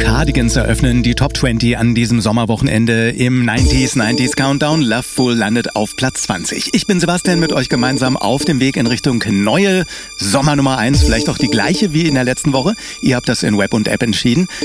Cardigans eröffnen die Top 20 an diesem Sommerwochenende im 90s Countdown. Loveful landet auf Platz 20. Ich bin Sebastian, mit euch gemeinsam auf dem Weg in Richtung neue Sommernummer 1. Vielleicht auch die gleiche wie in der letzten Woche. Ihr habt das in Web und App entschieden.